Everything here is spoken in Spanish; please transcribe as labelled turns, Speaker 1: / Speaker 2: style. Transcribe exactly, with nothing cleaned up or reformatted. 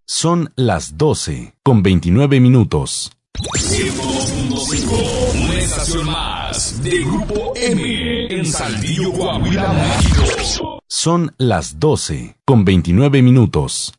Speaker 1: Son las doce con veintinueve minutos.
Speaker 2: ciento dos punto cinco, una estación más de Grupo M en Saltillo, Coahuila, México.
Speaker 1: Son las doce con veintinueve minutos.